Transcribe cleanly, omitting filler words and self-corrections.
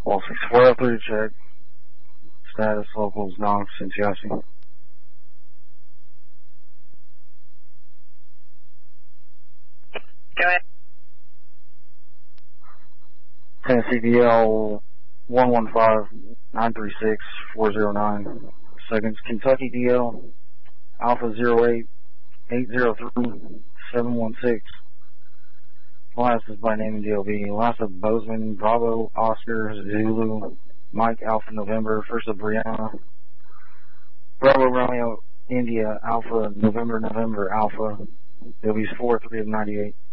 All 6403 check. Status locals Knox and Chassis. Go ahead. Tennessee DL 115-936-409. Seconds. Kentucky DL Alpha 08-803-716. Last is by name and DLB. Last of Bozeman, Bravo, Oscar, Zulu, Mike, Alpha, November. First of Brianna, Bravo, Romeo, India, Alpha, November, Alpha. DLB's 4-3 of 98.